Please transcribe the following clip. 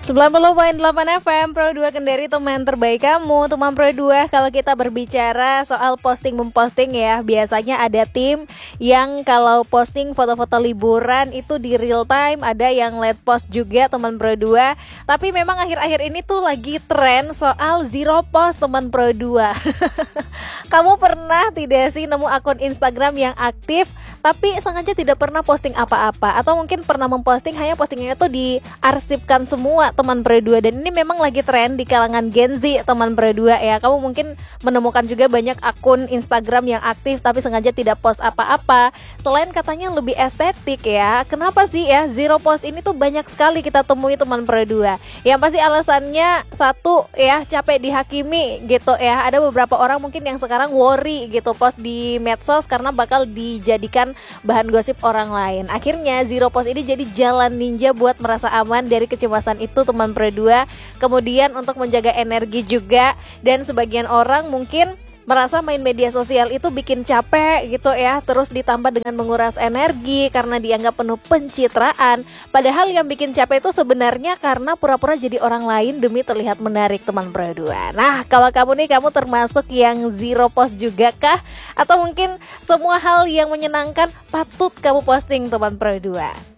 90,8 FM Pro 2 Kendari, teman terbaik kamu. Teman Pro 2, kalau kita berbicara soal posting-memposting ya, biasanya ada tim yang kalau posting foto-foto liburan itu di real time, ada yang late post juga teman Pro 2. Tapi memang akhir-akhir ini tuh lagi tren soal zero post teman Pro 2. Kamu pernah tidak sih nemu akun Instagram yang aktif tapi sengaja tidak pernah posting apa-apa, atau mungkin pernah memposting hanya postingnya itu diarsipkan semua teman Pro 2. Dan ini memang lagi tren di kalangan Gen Z teman Pro 2 ya. Kamu mungkin menemukan juga banyak akun Instagram yang aktif tapi sengaja tidak post apa-apa, selain katanya lebih estetik ya. Kenapa sih ya zero post ini tuh banyak sekali kita temui teman Pro 2? Yang pasti alasannya satu ya, capek dihakimi gitu ya. Ada beberapa orang mungkin yang sekarang worry gitu post di medsos karena bakal dijadikan bahan gosip orang lain. Akhirnya zero post ini jadi jalan ninja buat merasa aman dari kecemasan itu teman Pro 2. Kemudian untuk menjaga energi juga, dan sebagian orang mungkin merasa main media sosial itu bikin capek gitu ya, terus ditambah dengan menguras energi karena dianggap penuh pencitraan. Padahal yang bikin capek itu sebenarnya karena pura-pura jadi orang lain demi terlihat menarik teman Pro 2. Nah, kalau kamu nih, kamu termasuk yang zero post juga kah? Atau mungkin semua hal yang menyenangkan patut kamu posting teman Pro 2?